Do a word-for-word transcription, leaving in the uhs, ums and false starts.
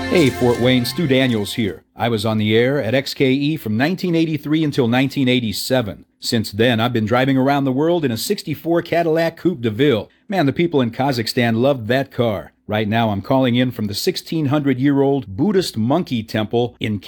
Hey, Fort Wayne, Stu Daniels here. I was on the air at X K E from nineteen eighty-three until nineteen eighty-seven. Since then, I've been driving around the world in a sixty-four Cadillac Coupe de Ville. Man, the people in Kazakhstan loved that car. Right now, I'm calling in from the sixteen hundred year old Buddhist monkey temple in